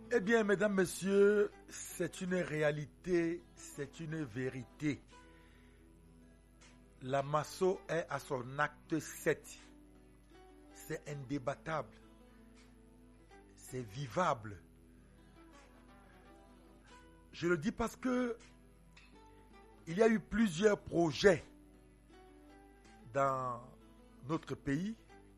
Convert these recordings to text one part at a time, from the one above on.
Eh bien, mesdames, messieurs, c'est une réalité, c'est une vérité. La Masso est à son acte 7. C'est indébattable. C'est vivable. Je le dis parce que il y a eu plusieurs projets dans notre pays,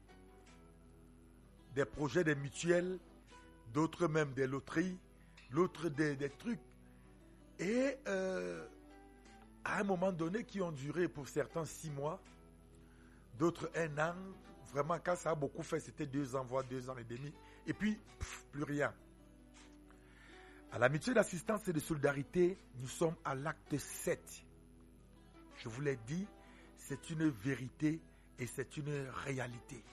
des projets des mutuelles, d'autres même des loteries, l'autre des trucs. Et à un moment donné, qui ont duré pour certains 6 mois, d'autres 1 an. Vraiment, quand ça a beaucoup fait, c'était 2 ans, voire 2 ans et demi. Et puis, plus rien. À la mutuelle d'assistance et de solidarité, nous sommes à l'acte 7. Je vous l'ai dit, c'est une vérité et c'est une réalité.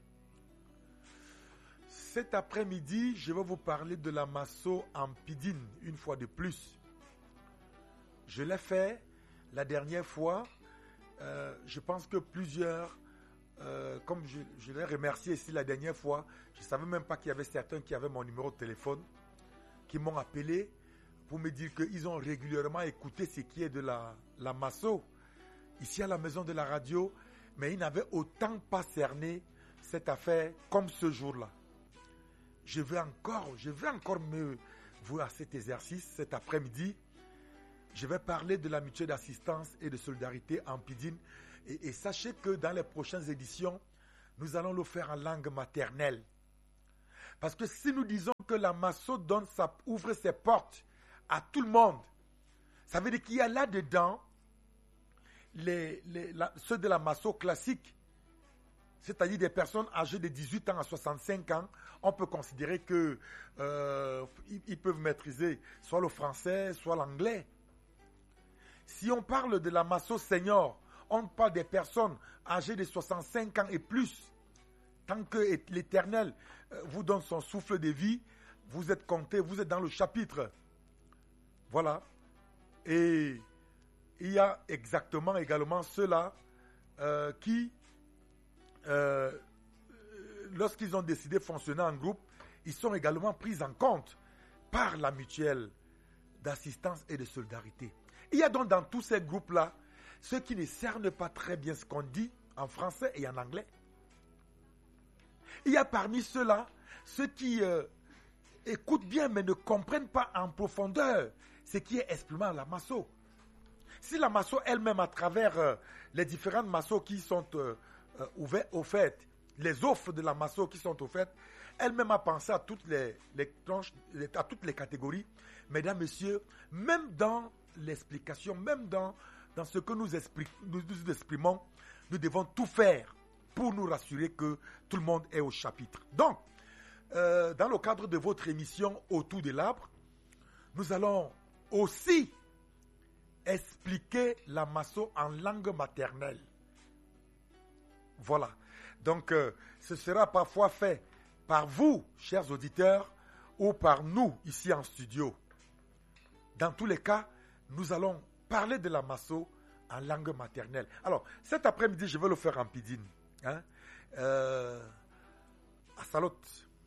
Cet après-midi, je vais vous parler de la Masso en Pidine, une fois de plus. Je l'ai fait la dernière fois. Je pense que plusieurs, comme je l'ai remercié ici la dernière fois, je ne savais même pas qu'il y avait certains qui avaient mon numéro de téléphone, qui m'ont appelé pour me dire qu'ils ont régulièrement écouté ce qui est de la Masso, ici à la maison de la radio, mais ils n'avaient autant pas cerné cette affaire comme ce jour-là. Je vais encore me voir cet exercice cet après-midi. Je vais parler de la mutuelle d'assistance et de solidarité en Pidine. Et sachez que dans les prochaines éditions, nous allons le faire en langue maternelle. Parce que si nous disons que la Masso ouvre ses portes à tout le monde, ça veut dire qu'il y a là-dedans ceux de la Masso classique, c'est-à-dire des personnes âgées de 18 ans à 65 ans, on peut considérer qu'ils peuvent maîtriser soit le français, soit l'anglais. Si on parle de la Masso senior, on parle des personnes âgées de 65 ans et plus. Tant que l'Éternel vous donne son souffle de vie, vous êtes compté, vous êtes dans le chapitre. Voilà. Et il y a également ceux-là qui, lorsqu'ils ont décidé de fonctionner en groupe, ils sont également pris en compte par la mutuelle d'assistance et de solidarité. Il y a donc dans tous ces groupes-là ceux qui ne cernent pas très bien ce qu'on dit en français et en anglais. Il y a parmi ceux-là ceux qui écoutent bien mais ne comprennent pas en profondeur ce qui est exprimé à la Masso. Si la Masso elle-même, à travers les différentes Massos qui sont offertes, les offres de la Masso qui sont offertes, elle-même a pensé à toutes les tranches, à toutes les catégories. Mesdames, messieurs, même dans l'explication, même dans ce que nous exprimons, nous devons tout faire pour nous rassurer que tout le monde est au chapitre. Donc, dans le cadre de votre émission Autour de l'arbre, nous allons aussi expliquer la Masso en langue maternelle. Voilà. Donc, ce sera parfois fait par vous, chers auditeurs, ou par nous, ici en studio. Dans tous les cas, nous allons parler de la Masso en langue maternelle. Alors, cet après-midi, je vais le faire en Pidine. Hein? Asalot,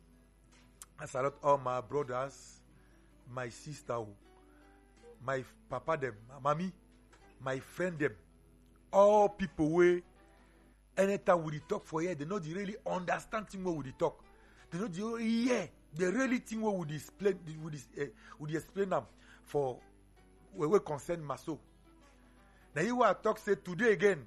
all my brothers, my sister, my papa them, my mommy, my friend them, all people wey anytime we talk for here, they not really understand thing what we talk. They not yeah, they really think what we explain them for we concern Masso. Now you want to talk say today again,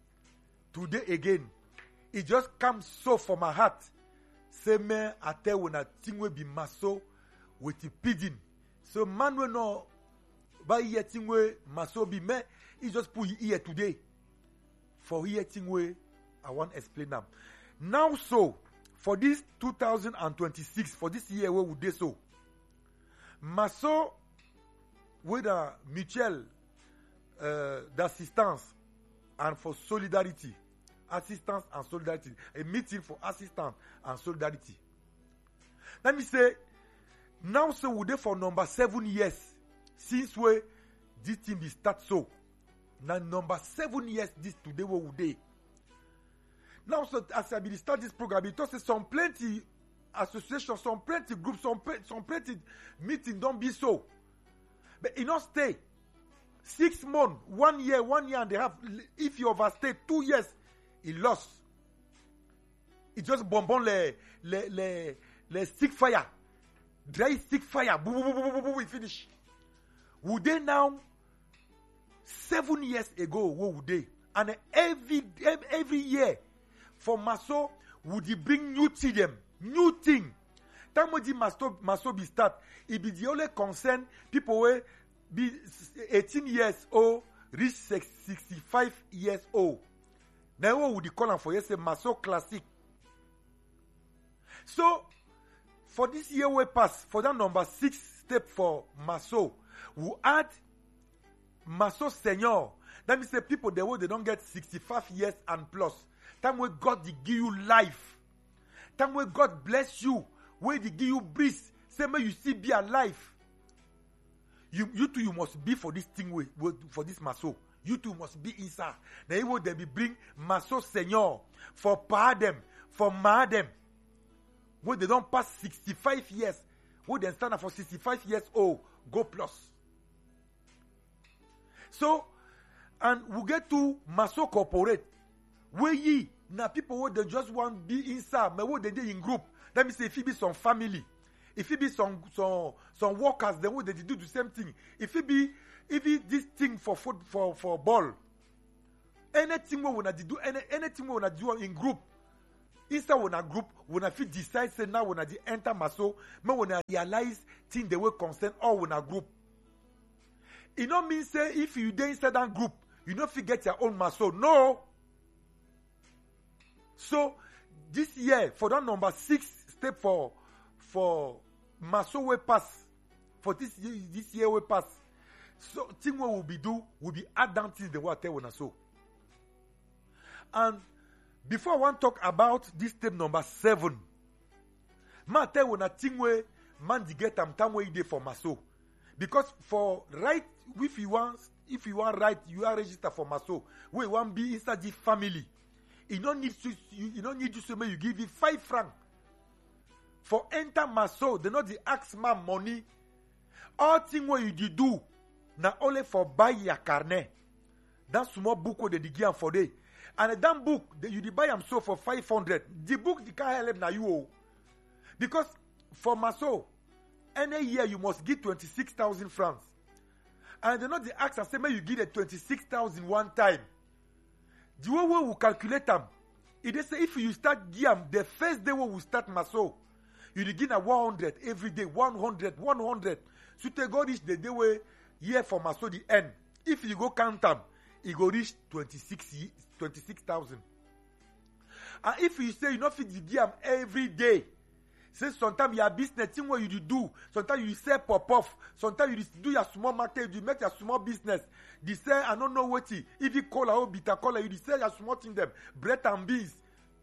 it just comes so from my heart. Say me I tell when I think we be Masso with the Pidine. So man we know by here thing we Masso be me, he just put here today. For here thing we I want to explain them. Now so for this 2026, for this year where we do so, Masso with a mutuelle d'assistance and for solidarity. Assistance and solidarity. A meeting for assistance and solidarity. Let me say, now so we there for number 7 years since we this thing be start so. Now number 7 years this today we there. Now so as I be start this program, because there's some plenty associations, some plenty groups, some plenty meetings. Don't be so. But you don't stay 6 months, 1 year, 1 year and a half. If you overstay 2 years, he lost. It just bonbon le stick fire, dry stick fire. Boo, boo, boo, boo, boo, boo, we finish. Would they now? 7 years ago, what would they? And every year, for Maso, would he bring new to them, new thing? Time when the Maso be start, it be the only concern people will be 18 years old, reach 65 years old. Now what would you call them for? Yes, Maso Classic. So, for this year we pass, for that number 6 step for Maso, we add Maso Senior. That means the people they don't get 65 years and plus. Time where God they give you life. Time where God bless you. Where they give you breeze. Say may you still be alive. You too, you must be for this thing for this Maso. You too must be inside. Then will they be bring Maso Senior for power them, for ma them. Where they don't pass 65 years. Where they stand up for 65 years old. Go plus. So, and we get to Maso Corporate. Where ye, now people who they just want to be inside, but what they do in group. Let me say, if it be some family, if it be some workers, then what they do the same thing. If it be this thing for food, for ball, anything we wanna do, anything we wanna do in group. Inside when a group, when I feel decide say now when I enter Maso, but when I realize things they will concern all when a group. It don't mean say if you dey inside that group, you don't forget your own Maso. No. So this year for that number 6 step for Maso we pass. For this year we pass. So thing what will be add down things the way I tell when I so. And before I want to talk about this step number 7, man tell when I think where man di get time where you for Maso. Because for right, if you want right, you are registered for Maso. We want be inside the family. You don't need you so much. You give it 5 francs for enter Maso. They not the ask man money. All thing what you do now only for buy your carnet. That small book what they give for day. And that book you buy them so for 500. The book the can't help now you. Because for Maso, any year you must give 26,000 francs. And they not the ask and say, may you give the 26,000 one time. The way we will calculate them, it is say if you start give them the first day we will start Maso, you begin at 100 every day, 100. So they go reach the day where year for Maso the end. If you go count them, it go reach 26,000. And if you say you not fit give them every day, say sometimes your business thing what you do, sometimes you sell pop-off, sometimes you do your small market, you make your small business. They say I don't know what it. If you call or bitter color, you sell your small thing them, bread and beans.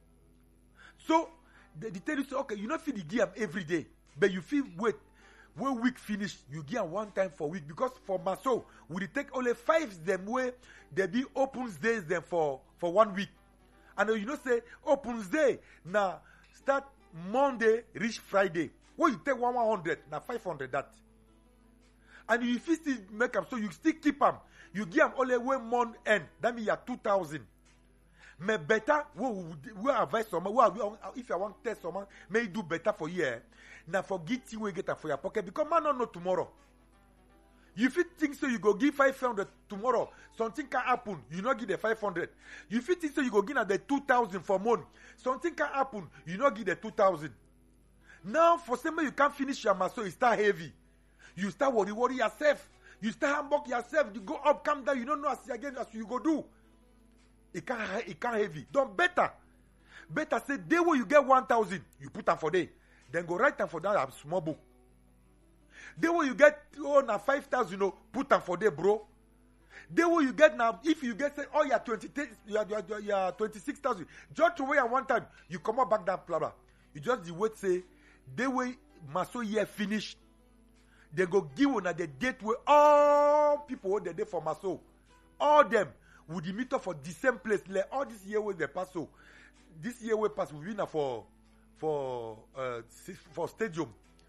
So they tell you say, okay, you not fit the give them every day, but you feel wait. When week finish, you give them one time for week because for Maso, we take only 5 them where they be opens days them for 1 week. And you know say opens day now start Monday reach Friday. When you take 100, now 500 that. And if you still make them, so you still keep them. You give them only 1 month end. That means you are 2,000. May better, we advise someone. If you want to test someone, may do better for you. Now forget you will get for your pocket because man don't know tomorrow. You fit think so you go give 500 tomorrow, something can happen. You not give the 500. You fit think so you go give the 2,000 for month, something can happen. You not give the 2,000. Now for some you can't finish your Maso, it start heavy. You start worry yourself. You start hamburg yourself. You go up, come down. You don't know as you go do. It can't heavy. Don't better say day where you get 1,000, you put them for day. Then go write them for that small book. Day where you get now 5,000, put them for day, bro. Day where you get now, if you get say, oh yeah, 26,000, just to wait one time, you come up back that blah blah. You just the wait say, day where Maso year finish, they go give on the date where all people were the day for Maso, all them would meet up for the same place. Like all this year where they pass so, this year we pass we win for for stadium,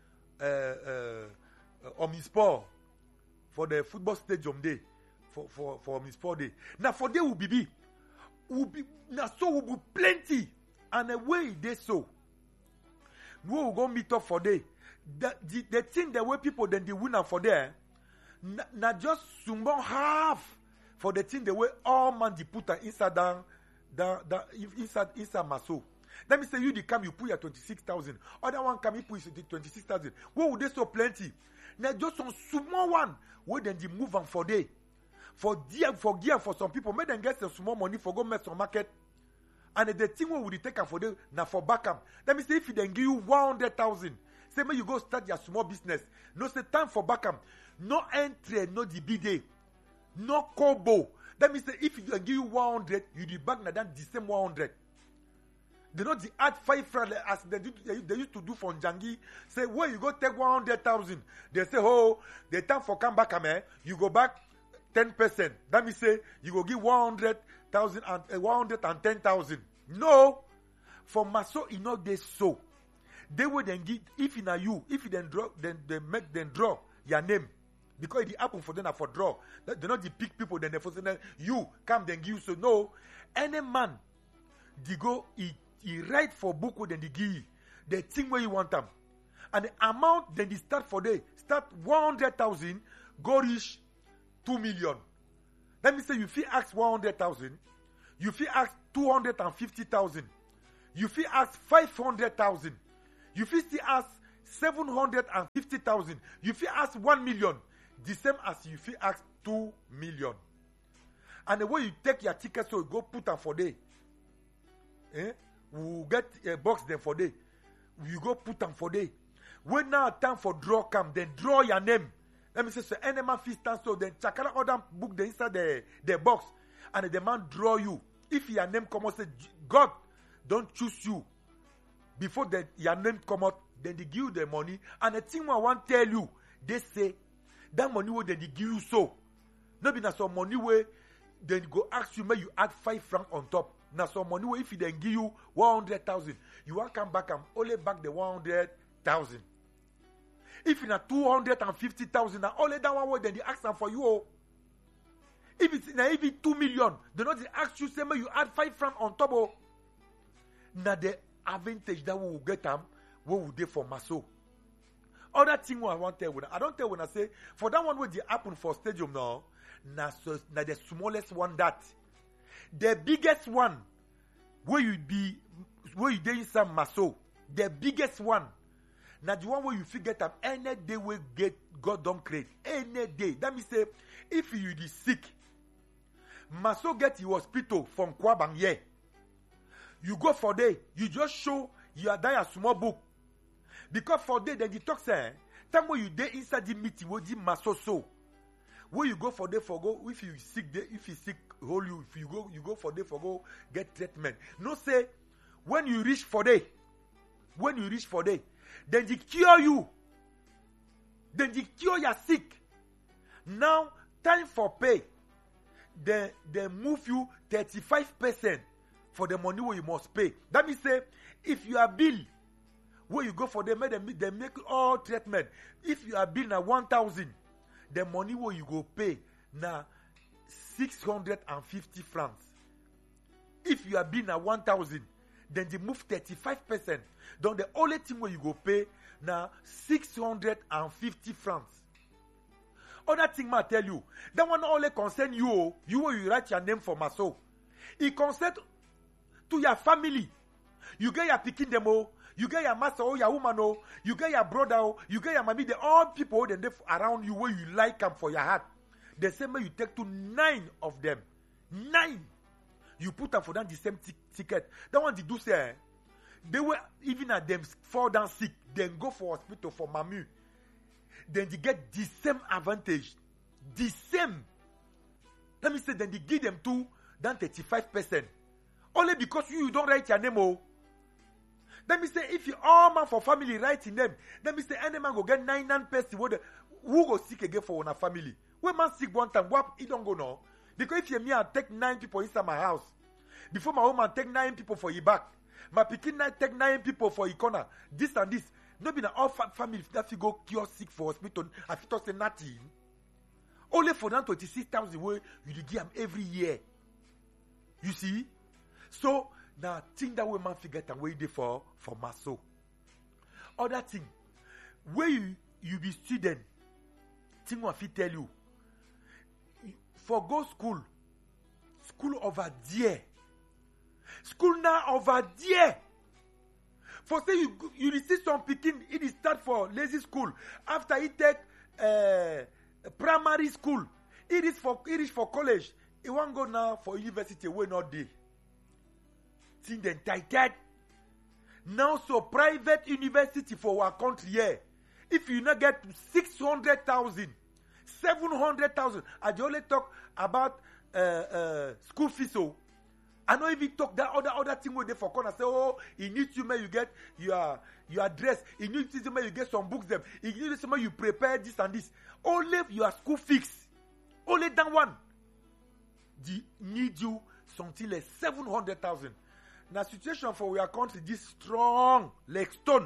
Omnisport, for the football stadium day, for Omnisport day. Now for day will be now so will be plenty, and away they so. We will go meet up for day. The thing the way people then the winner for there, not just summon half for the thing the way all man the put inside inside Maso. Let me say you the come you put your 26,000. Other one come you put 26,000. What would they so plenty? Now just some small one where then the move on for day. For gear for some people, make them get some small money for go make some market. And the thing what would you take for day now for backup. Let me say if you then give you 100,000. Say may you go start your small business. No say time for backup. No entry, no DBD. No combo. That means if you give you 100, you do back now the same 100. They not the add 5 francs as they used to do for Njangi. Say where you go take 100,000. They say oh the time for come back you go back 10%. That means say you go give 100,000 and 110,000. No, for Maso in all they so. They will then give if in a you if you then draw then they make them draw your name. Because it happen for them for draw. They not the big people then they for say you come then give so no. Any man they go he write for book then they give the thing where you want them. And the amount then they start for day start 100,000 go reach 2 million. Let me say you feel ask 100,000, you feel ask 250,000, you feel ask 500,000, you feel still ask 750,000, you feel ask 1 million. The same as you feel ask 2 million. And the way you take your ticket, so you go put them for day. We get a box then for day. You go put them for day. When now time for draw come, then draw your name. Let me say, so any man fee stand so then chakara other book the inside the box. And the man draw you. If your name come out, say, God don't choose you. Before your name come out, then they give you the money. And the thing I want to tell you, they say, that money will then they give you so. No be na some money where then go ask you, may you add 5 francs on top. Now some money where if he then give you 100,000, you want come back and only back the 100,000. If you have 250,000, now only that one way then they ask them for you. Oh. If it's now even 2 million, they not ask you say may you add 5 francs on top. Oh. Now the advantage that we will get them, what would they for Maso? Other thing I want to tell you, I don't tell when I say for that one where they happen for stadium now, now the smallest one that the biggest one where you dey some Maso, the biggest one. Now the one where you forget them any day we get God don't create any day. That means say if you is sick, Maso get your hospital from Kwabangye. You go for day, you just show you are there a small book. Because for day then the talk say, time when you dey inside the meeting where the Maso so. Where you go for day for go, if you sick day, if you sick, hold you, if you go for day for go get treatment. No say when you reach for day, then they cure you. Then they cure your sick. Now, time for pay. They move you 35% for the money where you must pay. That means say, if you are bill, where you go for them, they make all treatment. If you are bill now 1,000, the money where you go pay now 650 francs. If you are bill now 1,000, then they move 35%. Then the only thing where you go pay now 650 francs. Other thing I tell you, that one only concern you will you write your name for Maso. It concern to your family. You get your picking demo, you get your master or your woman, you get your brother, you get your mommy, all people then around you where you like them for your heart. The same way you take to 9 of them. 9. You put them for them the same ticket. That one they do say, they were even at them fall down sick, then go for hospital for Mamu. Then they get the same advantage. The same. Let me say, then they give them to than 35%. Only because you don't write your name. Oh. Let me say, if you all man for family writing them, let me say, any man go get 9 person. Who go sick again for one family? When man sick one time, what he don't go now? Because if you me, I take 9 people inside my house. Before my woman take 9 people for your back. My pikin na take 9 people for a corner. This and this. No be na all family that you go cure sick for hospital. I fit say nothing. Only for them 26,000 way you give them every year. You see? So now thing that way man forget and way dey for Maso. Other thing, where you be student, thing what fit tell you. For go school over there. School now over there. For say you receive some picking, it is start for lazy school. After it take primary school, it is for college. It won't go now for university. We not there. Think then tight. Now so private university for our country here. If you not get 600,000, 700,000, I only talk about school fees. So I know if you talk that other thing where they for corner say, oh, it needs you you get your dress, it needs you you get some books them, it needs you prepare this and this. Only your school fix, only that one. They need you something like 700,000. Now situation for our country this strong like stone.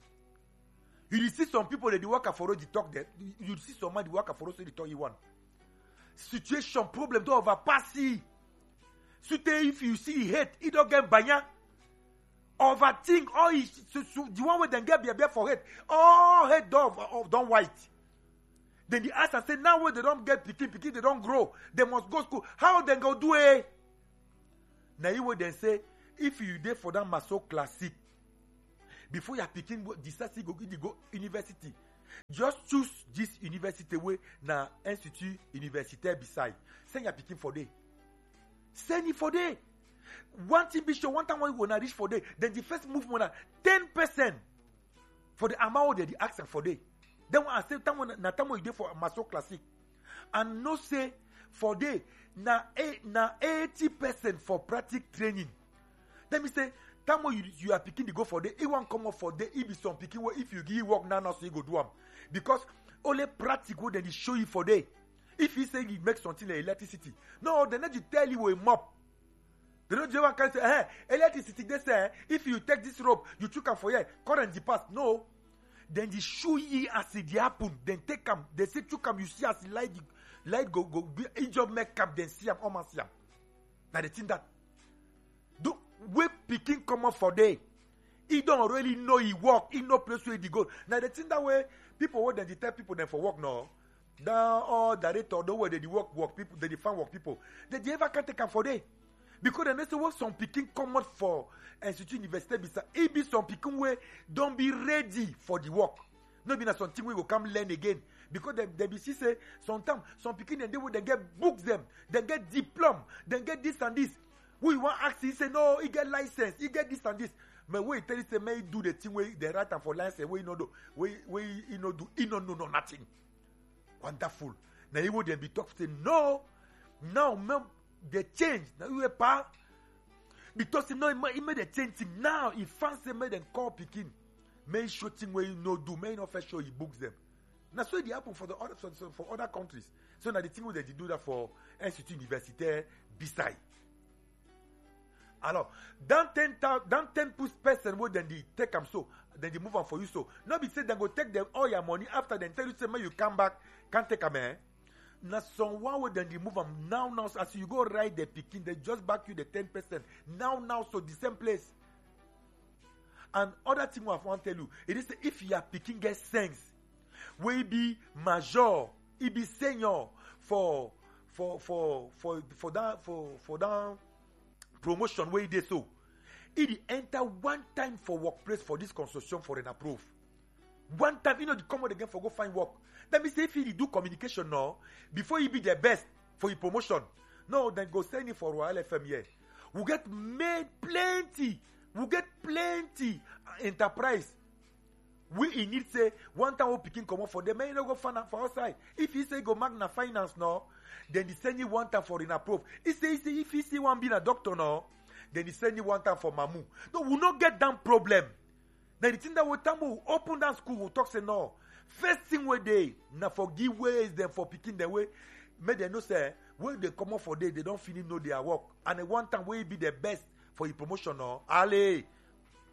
You see some people that they work for road, they talk there. You see some man they work for road, so they talk you one. Situation problem don't overpass it. So if you see hate, it don't get banya. Overthink, the one where they get be for hate. Oh, hate don't white. Then the answer say now where they don't get picking, they don't grow. They must go school. How they go do it? Now you would then say, if you there for that Maso classic, before you are picking, decide to go university. Just choose this university way na institute universitaire beside. Send your picking for day. Send it for day. One thing be sure, one time when you wanna reach for day, then the first move wanna 10% for the amount that they ask for day. Then when I say time when you there for Maso classic, and no say for day na 80% for practice training. Let me say, time when you are picking to go for day, it won't come up for day. It be some picking where if you give work now, so you go do them. Because only practical then they show you for day. If he say he makes something like electricity, no, they not tell you a mop. They don't just can say, hey, electricity. They say if you take this rope, you took them for here, current the past. No, then they show you as it happen. Then take them. They say took them. You see as the light go. In job make them. Then see them. Almost see them. Now they think that. Do we picking come up for day? He don't really know he work. He no place where he go. Now they think that way. People when they tell people them for work now. Now all director know where they work people. They find work people. They ever can't take them for day. Because then they say what some picking come out for institute university beside. It be some picking where don't be ready for the work. No be na something we will come learn again. Because they be see say sometimes some picking and they get books them, they get diploma, they get this and this. We want ask he say no, he get license, he get this and this. But we tell you say may do the thing where they write and for license where you know do, where you know do, you know nothing. Wonderful. Now you would then be talk say no, now they change. Now you are because you know he made a change thing. Now he fancy made them call picking. May show thing where you know do, may not first show he books them. Now so it happen for the other for other countries. So now the thing where they do that for institut universitaire beside. Alors, dans 10% where then they take them so, then they move on for you so. Not be say they go take them all your money after then tell you say you come back, can't take them eh. Now someone where then they move them now as you go ride the picking, they just back you the 10%. Now so the same place. And other thing I want to tell you, it is if you are picking get sense, we be major, it be senior for that promotion where they so. It enter one time for workplace for this construction for an approve. One time, you know, the come out again for go find work. Let me say if he do communication now, before he be the best for your promotion. No, then go send him for Royal FM here. We get made plenty. We get plenty enterprise. We need say one time we picking come up for them. May you not go find for outside. If he say go Magna Finance now, then he send you one time for an approve. He say if he see one being a doctor now, then he send you one time for Mamu. No, we not get that problem. Now the thing that we time we open that school, we talk say no. First thing we they now for give ways them for picking the way. May they know say when they come up for day, they don't finish know their work. And one time we be the best for your promotion now. Allez,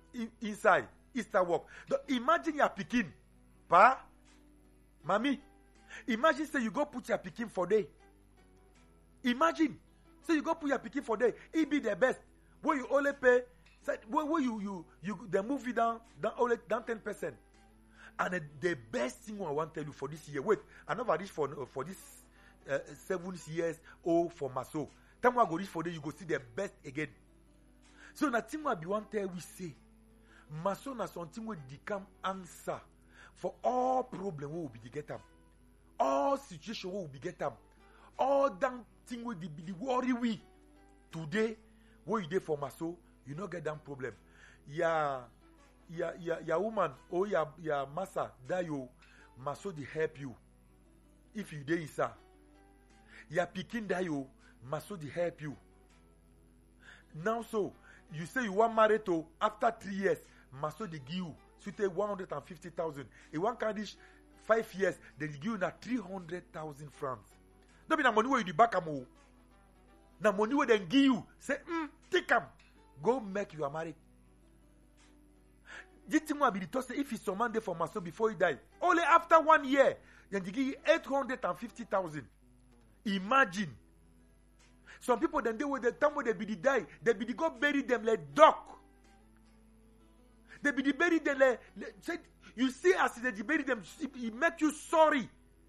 inside. It start work. Imagine your pikin, pa, mommy. Imagine say you go put your pikin for day. Imagine say you go put your pikin for day. It be the best. Where you only pay, where you they move it down 10%. And the best thing I want to tell you for this year. Wait, I never reach for this 7 years old for Maso. Time I go reach for day, you go see the best again. So nothing I be want to tell we say. Maso na something will become answer for all problem we will be get them, all situation we will be get them, all damn thing will be the worry we today. What you dey for Maso, you no get that problem. Ya woman or ya massa that you Maso dey help you. If you dey inside, ya pikin that you Maso dey help you. Now so you say you want married to after 3 years. Maso they give you, so take 150,000. If one can reach 5 years, they give you na 300,000 francs. Don't be na money where you the back am. Na money where they give you, say, take them, go make you a married. This thing will be the toast if it's some man there for Maso before he die. Only after 1 year, then they give you 850,000. Imagine. Some people then they with the time when they be the die, they be the go bury them like duck. They be the bury them like you see as they bury them, it make you sorry.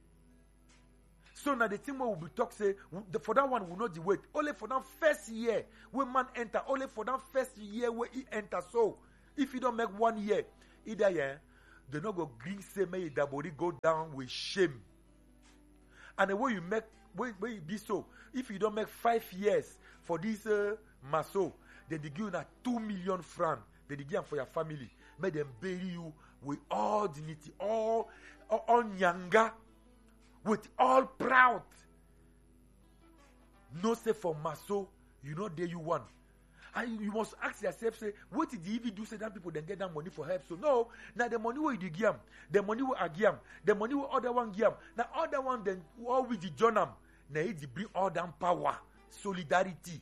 So now the thing we will be talk say for that one will not the wait. Only for that first year when man enter, only for that first year where he enter. So if you don't make 1 year, either yeah, they not go green say may the body go down with shame. And the way you make where it be so, if you don't make 5 years for this Maso, then they give you 2 million francs. They give them for your family. Make them bury you with all dignity, all nyanga, with all proud. No say for Maso, you know there you want. And you must ask yourself, say, what did you even do? Say that people then get that money for help. So no, now the money where you give them, the money where I give them, the money where other one give them. Now other one then all with the join them. Now it bring all that power, solidarity.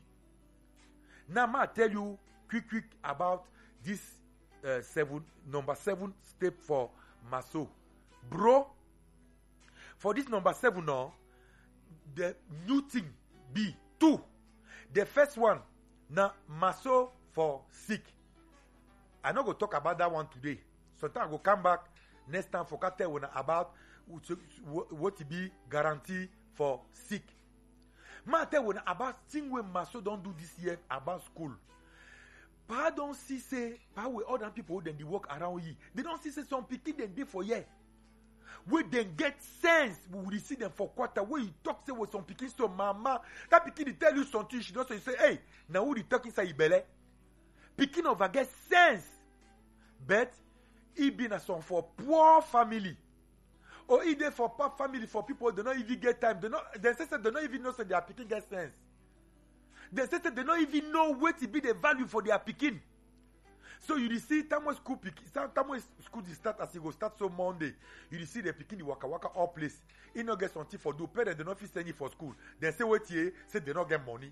Now I tell you quick about this number 7 step for Maso. Bro, for this number 7 now, the new thing be 2. The first one, now Maso for sick. I'm not going to talk about that one today. Sometimes I will come back next time for tell about what to be guarantee for sick. Ma tell when about thing when Maso don't do this year about school. Pa don't see say pa with other people then they work around you. They don't see say some people then dey for year. We then get sense. We will see them for quarter. Where you talk say with some people so mama that pikin they tell you something she don't say you say hey now who they talk inside ibele. Pikin over get sense. But he been a son for poor family. Or either for poor family for people they don't even get time. They say they don't even know say their pikin get sense. They say they don't even know what to be the value for their picking. So you see, time school start as it go start so Monday. You see the picking the waka all place. He not get something for do. Parents they not fit send you for school. They say wait here, say they not get money.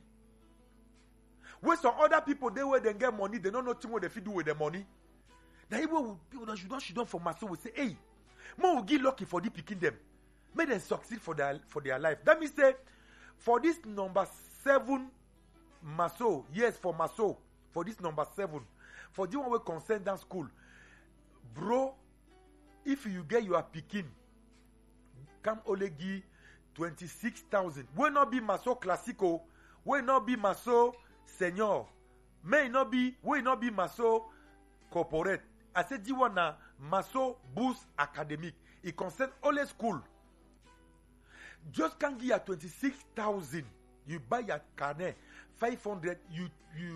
Where some other people they where they get money, they don't know what they fit do with the money. Now people that should for Maso will say, hey, more will get lucky for the picking them. Make them succeed for their life. That means say for this number 7. Maso, yes, for Maso, for this number 7, for the one we concern that school, bro. If you get your picking, come only give 26,000. Will not be Maso Classico, will not be Maso Senior, will not be Maso Corporate. I said the one na Maso Boost Academic. It concern only school. Just can give you 26,000. You buy your carnet. 500, you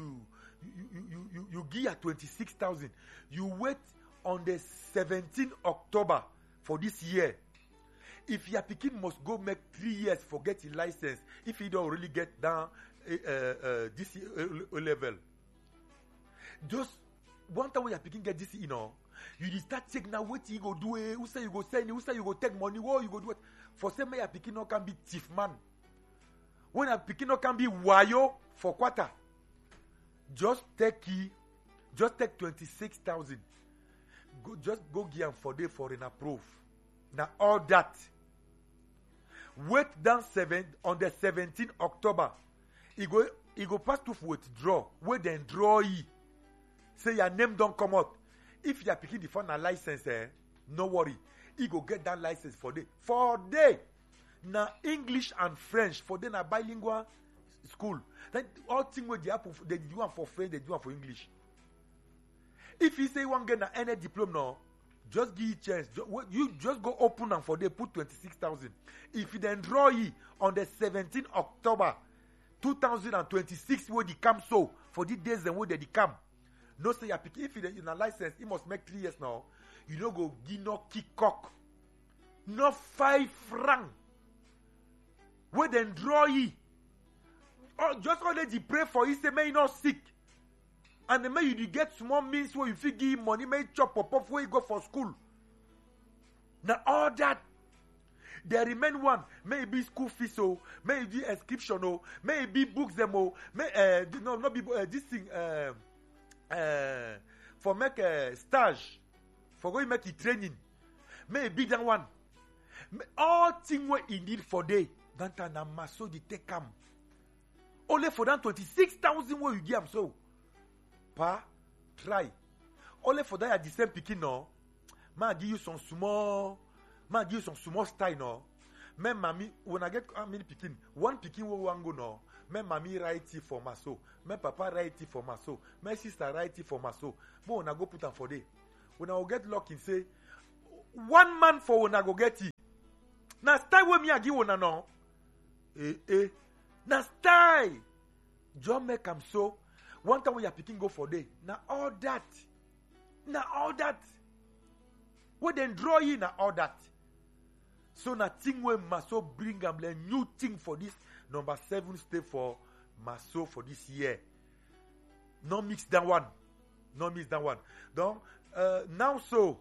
give her 26,000. You wait on the 17th October for this year. If your picking must go make 3 years for get your license, if you don't really get down this level, just one time when your picking get this, you start checking now what you go do. Who say you go send? Who say you go take money? What you go do it for? Say my picking no can be thief man. When a picking no can be wayo for quarter, just take key Just take 26,000. Just go give am for day for an approve. Now all that. Wait down on the 17th October. He go pass to withdraw. Wait then draw ye. Say your name don't come out. If you are picking the phone a license, no worry. He go get that license for day. For day. Now English and French for day na bilingual school. Then all thing where they do one for French, they do one for English. If you say one get any diploma now, just give you chance. You just go open them for day, put 26,000. If you then draw ye on the 17th October 2026 where they come so for the days and where they come. No say you pick if you in a license, it must make 3 years now. You don't go give no kick cock. No 5 francs. Where then draw ye. Or just already pray for you, say may you not sick. And then may you get small means where you fit give money, may chop up where you go for school. Now all that, there remain one. May it be school fees, may it be inscription, may it be books demo, may not be this thing for make a stage, for going make it training. May it be that one. All things what you need for day. Don't na maso di take come. Only for that 26,000 where you give them so. Pa, try. Only for that at the same picking no. Ma give you some small style no. Me mami, when I get how many picking, one picking will one go no. Me mami write it for maso. Me papa write it for maso. Me sister write it for maso. But when I go put them for day. When I will get lucky say, one man for when I go get it. Now style with me I give one no. Now style. John make am so. One time when you're picking go for day. Now all that. We then draw you now all that. So now thing when Maso bring am a new thing for this number 7 stay for Maso for this year. No mix that one. Donc now so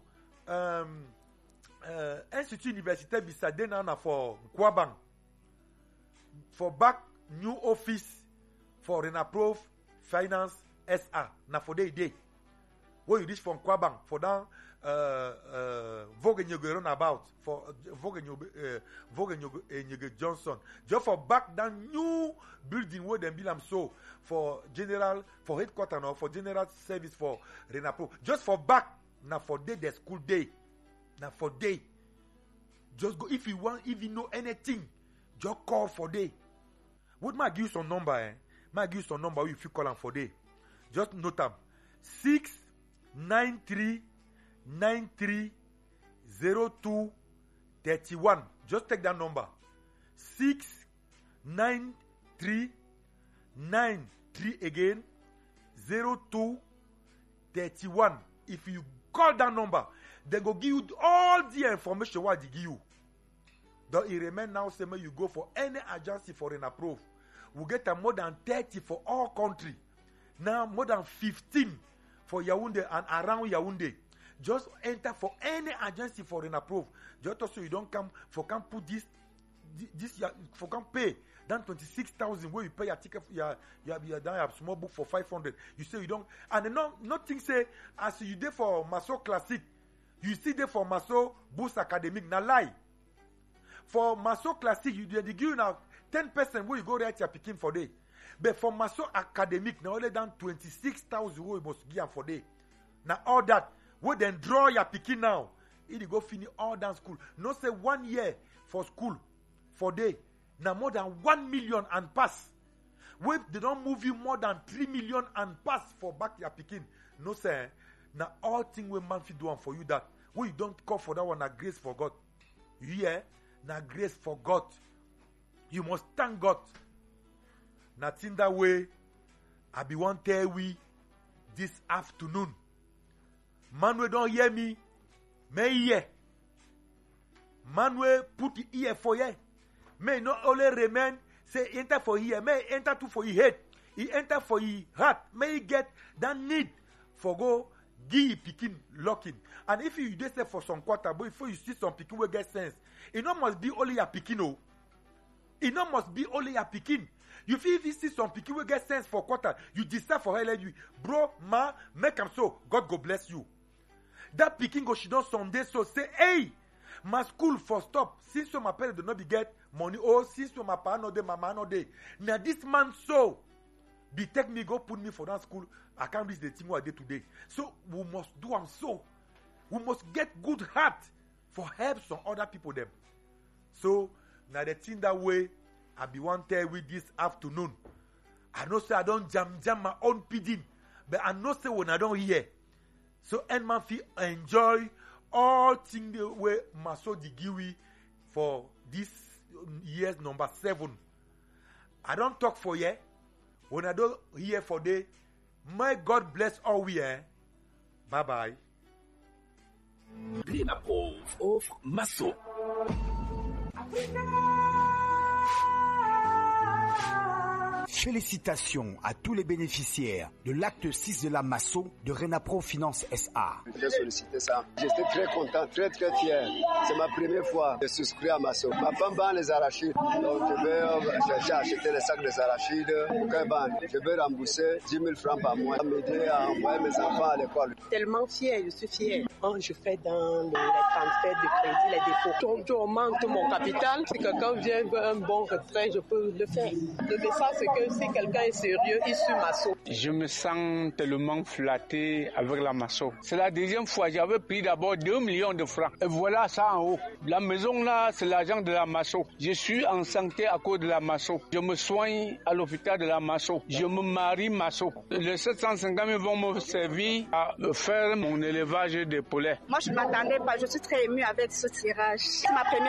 Institut Universitaire Bisade now for Kwabang. For back new office for Renaprove Finance SA. Na for day. Where you reach from Kwabang for down Vogue run about for Vogue Johnson. Just for back down new building where them build so for headquarters now for general service for Renaprove. Just for back na for day the school day. Na for day. Just go if you know anything. Just call for day. Would my give you some number? My give you some number if you call them for day. Just note them. 693930231. Just take that number. 69393 again 0231. If you call that number, they go give you all the information what they give you. Though it remain now, say you go for any agency for an approve. We get more than 30 for all country. Now more than 15 for Yaoundé and around Yaoundé. Just enter for any agency for an approve. Just so you don't come put this for come pay. Then 26,000 where you pay your ticket. You have small book for 500. You say you don't, and then nothing say as you there for Maso Classic. You see there for Maso Boost Academic. Now lie. For Maso Classic, you give you now 10% where you go write your picking for day. But for Maso Academic, now only down 26,000 where you must give for day. Now all that, we then draw your picking now. It go finish all down school. No say 1 year for school, for day. Now more than 1 million and pass. Where they don't move you more than 3 million and pass for back your picking. No say, now all thing we man fit do one for you that. Where you don't call for that one, na grace for God. You hear? Na grace for God. You must thank God. Nothing that way. I be one tell we this afternoon. Man we don't hear me. May hear. Man we put the ear for ye. May not only remain say enter for here. May enter to for your head. He enter for your heart. May he get that need for go give picking locking. And if you just say for some quarter, but before you see some picking will get sense. It not must be only your picking. It not must be only a pikin. You feel if you see some pikin will get sense for quarter, you decide for her you. Bro, ma, make am so. God go bless you. That pikin go she don Sunday so say, hey, my school for stop. Since my parents do not be get money, oh, since my papa no dey, my mama no dey. Now this man so be take me go put me for that school. I can't reach the thing what I did today. So we must do am so. We must get good heart for help some other people them. So now the thing that way I be one tell with this afternoon. I know say I don't jam my own pidgin, but I know say when I don't hear. So end man feel enjoy all things the way Maso Digiwi for this year's number 7. I don't talk for ye. When I don't hear for day, may God bless all we are. Bye bye. RENAPROV offre Maso. Félicitations à tous les bénéficiaires de l'acte 6 de la Maso de RENAPROV Finance SA. J'ai sollicité ça. J'étais très content, très fier. C'est ma première fois de souscrire à Maso. Ma femme vend les arachides. Donc j'ai acheté les sacs des arachides. Je vais rembourser 10 000 francs par mois. M'aider à envoyer mes enfants à l'école. Tellement fier, je suis fier. Quand je fais dans les transferts de crédit, les dépôts, je augmente mon capital. Si quelqu'un vient veut un bon retrait, je peux le faire. Le message, c'est que si quelqu'un est sérieux, il suit Maso. Je me sens tellement flatté avec la Maso. C'est la deuxième fois. J'avais pris d'abord 2 millions de francs. Et voilà ça en haut. La maison là, c'est l'argent de la Maso. Je suis en santé à cause de la Maso. Je me soigne à l'hôpital de la Maso. Je me marie Maso. Les 750 000 vont me servir à faire mon élevage de poulets. Moi, je ne m'attendais pas. Je suis très émue avec ce tirage. C'est ma première